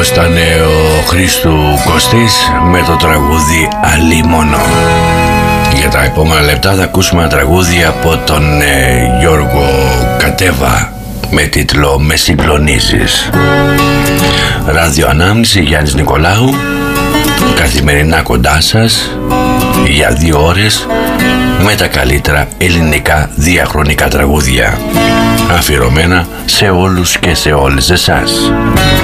αυτός ήταν ο Χρήστου Κωστής με το τραγούδι «Αλίμονο». Για τα επόμενα λεπτά θα ακούσουμε ένα τραγούδι από τον Γιώργο Κατέβα με τίτλο «Με συγκλονίζεις». Ράδιο Ανάμνηση, Γιάννης Νικολάου, καθημερινά κοντά σας για 2 ώρες με τα καλύτερα ελληνικά διαχρονικά τραγούδια, αφιερωμένα σε όλους και σε όλες εσάς.